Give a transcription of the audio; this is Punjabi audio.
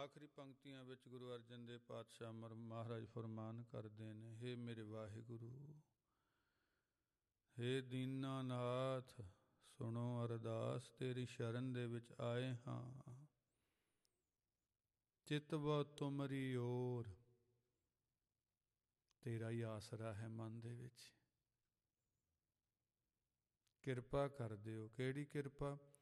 ਆਖਰੀ ਪੰਕਤੀਆਂ ਵਿੱਚ ਗੁਰੂ ਅਰਜਨ ਦੇਵ ਪਾਤਸ਼ਾਹ ਮਹਾਰਾਜ ਫਰਮਾਨ ਕਰਦੇ ਨੇ, ਹੇ ਮੇਰੇ ਵਾਹਿਗੁਰੂ, ਹੇ ਦੀਨਾਨਾਥ, ਸੁਣੋ ਅਰਦਾਸ, ਤੇਰੀ ਸ਼ਰਨ ਦੇ ਵਿੱਚ ਆਏ ਹਾਂ। ਚਿਤ ਬਹੁ ਤੁਮਰੀ ਓਰ, ਤੇਰਾ ਹੀ ਆਸਰਾ ਹੈ ਮਨ ਦੇ ਵਿੱਚ। ਕਿਰਪਾ ਕਰ ਦਿਓ। ਕਿਹੜੀ ਕਿਰਪਾ?